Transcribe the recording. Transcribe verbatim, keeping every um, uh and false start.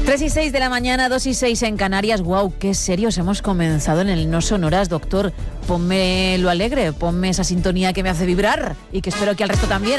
tres y seis de la mañana, dos y seis en Canarias. Wow, qué serios hemos comenzado en el No Sonoras, doctor. Ponme lo alegre, ponme esa sintonía que me hace vibrar y que espero que al resto también.